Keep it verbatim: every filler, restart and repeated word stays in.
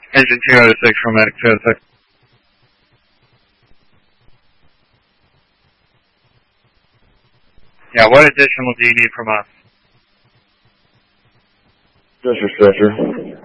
Engine two out of six, Romantic two out of six. Yeah, what additional do you need from us? Just your stretcher.